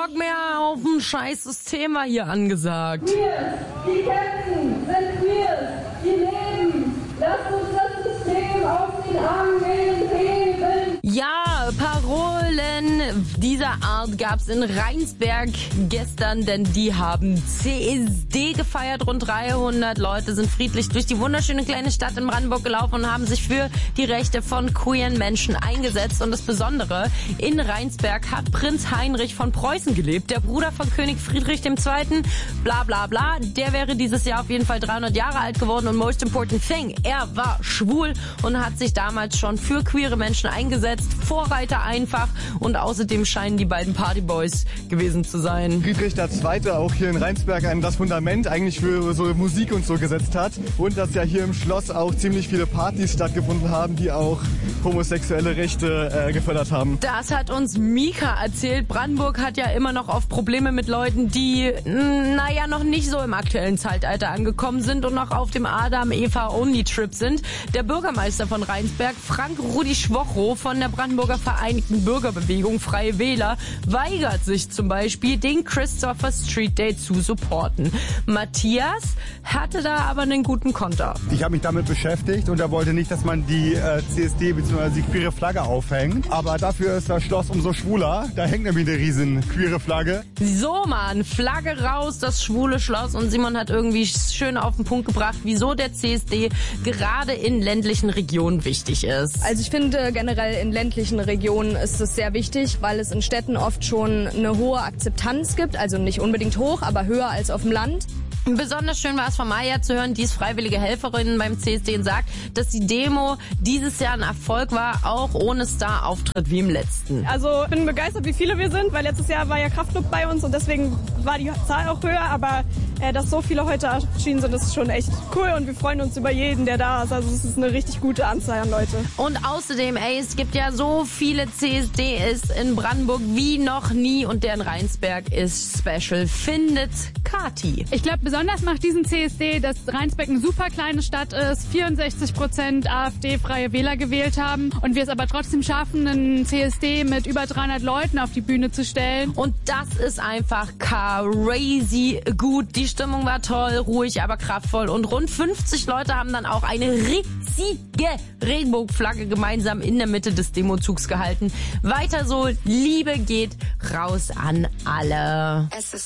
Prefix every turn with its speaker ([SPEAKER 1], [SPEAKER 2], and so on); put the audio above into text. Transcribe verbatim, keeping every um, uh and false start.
[SPEAKER 1] Bock mehr auf ein scheiß System war hier angesagt.
[SPEAKER 2] Queers, die kämpfen, sind Queers, die leben. Lasst uns das System aus den Armen heben.
[SPEAKER 1] Ja, Parolen dieser Art gab's in Rheinsberg gestern, denn die haben C S D gefeiert. Rund dreihundert Leute sind friedlich durch die wunderschöne kleine Stadt in Brandenburg gelaufen und haben sich für die Rechte von queeren Menschen eingesetzt. Und das Besondere, in Rheinsberg hat Prinz Heinrich von Preußen gelebt, der Bruder von König Friedrich der Zweite. Bla bla bla. Der wäre dieses Jahr auf jeden Fall dreihundert Jahre alt geworden und most important thing, er war schwul und hat sich damals schon für queere Menschen eingesetzt. Vorreiter einfach und außerdem scheinen die beiden Partyboys gewesen zu sein.
[SPEAKER 3] Friedrich der Zweite auch hier in Rheinsberg ein, das Fundament eigentlich für so Musik und so gesetzt hat und dass ja hier im Schloss auch ziemlich viele Partys stattgefunden haben, die auch homosexuelle Rechte äh, gefördert haben.
[SPEAKER 1] Das hat uns Mika erzählt. Brandenburg hat ja immer noch oft Probleme mit Leuten, die naja noch nicht so im aktuellen Zeitalter angekommen sind und noch auf dem Adam-Eva-Only-Trip sind. Der Bürgermeister von Rheinsberg, Frank Rudi Schwocho von der Brandenburger Vereinigten Bürgerbewegung Freie Wähler, weigert sich zum Beispiel, den Christopher Street Day zu supporten. Matthias hatte da aber einen guten Konter.
[SPEAKER 4] Ich habe mich damit beschäftigt und er wollte nicht, dass man die äh, C S D bzw. die queere Flagge aufhängt. Aber dafür ist das Schloss umso schwuler. Da hängt nämlich eine riesen queere Flagge.
[SPEAKER 1] So Mann, Flagge raus, das schwule Schloss. Und Simon hat irgendwie schön auf den Punkt gebracht, wieso der C S D gerade in ländlichen Regionen wichtig ist.
[SPEAKER 5] Also ich finde generell in ländlichen Regionen ist es sehr wichtig, weil es in Städten oft schon eine hohe Akzeptanz gibt. Also nicht unbedingt hoch, aber höher als auf dem Land.
[SPEAKER 1] Besonders schön war es von Maya zu hören, die ist freiwillige Helferin beim C S D und sagt, dass die Demo dieses Jahr ein Erfolg war, auch ohne Star-Auftritt wie im letzten.
[SPEAKER 6] Also ich bin begeistert, wie viele wir sind, weil letztes Jahr war ja Kraftclub bei uns und deswegen war die Zahl auch höher, aber äh, dass so viele heute erschienen sind, ist schon echt cool und wir freuen uns über jeden, der da ist. Also es ist eine richtig gute Anzahl an Leute.
[SPEAKER 1] Und außerdem, ey, es gibt ja so viele C S Ds in Brandenburg wie noch nie und der in Rheinsberg ist special, findet Kati.
[SPEAKER 7] Ich glaube, besonders macht diesen C S D, dass Rheinsberg eine super kleine Stadt ist, vierundsechzig Prozent AfD-freie Wähler gewählt haben und wir es aber trotzdem schaffen, einen C S D mit über dreihundert Leuten auf die Bühne zu stellen.
[SPEAKER 1] Und das ist einfach crazy gut. Die Stimmung war toll, ruhig, aber kraftvoll und rund fünfzig Leute haben dann auch eine riesige Regenbogenflagge gemeinsam in der Mitte des Demozugs gehalten. Weiter so, Liebe geht raus an alle.